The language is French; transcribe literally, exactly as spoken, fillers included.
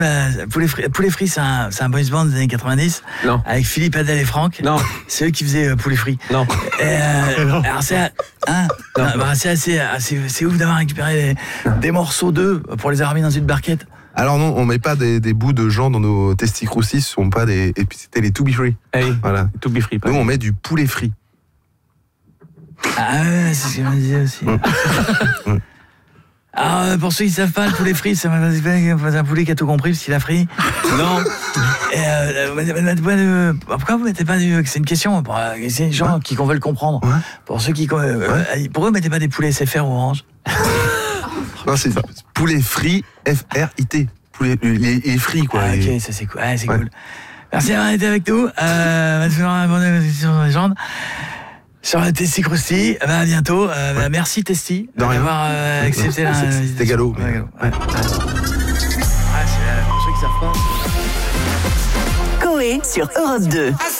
Euh, Poulet Frit, Poulet Frit, c'est un, c'est un boys band des années quatre-vingt-dix. Non. Avec Philippe, Adèle et Franck. Non. C'est eux qui faisaient euh, Poulet Frit. Non. Et, euh, Non. alors c'est, hein, Non. non, bah, c'est assez, assez, c'est ouf d'avoir récupéré des, des morceaux d'eux pour les avoir mis dans une barquette. Alors non, on met pas des, des bouts de gens dans nos testicroussis, ce sont pas des. Et puis c'était les To Be Free. Eh oui, Voilà. To Be Free. Nous on met du poulet frit. Ah ouais, c'est ce que je me disais aussi. Mmh. Alors, euh, pour ceux qui ne savent pas, le poulet frit, c'est un poulet qui a tout compris parce qu'il a frit. Non. Et euh, vous mettez pas de- pourquoi vous mettez pas du... C'est une question pour euh, c'est les gens qui veulent comprendre. Ouais. Pour ceux qui... Euh, Ouais. pourquoi vous mettez pas des poulets S F R ou Orange? Non, c'est poulet frit, F R I T. Poulet, il est, il est frit, quoi. Ah, ok, Et- ça c'est cool. Ouais, c'est Ouais. cool. Merci d'avoir été avec nous. Euh, sur la sur la légende. Sur le Testy Krusty, bah, à bientôt. Euh, bah, merci Testy De rien. d'avoir euh, accepté la. C'était- c'était galop, mais- Ouais, galop. Ouais. Ah, c'est, euh, pour ceux qui savent pas. Coé sur Europe deux.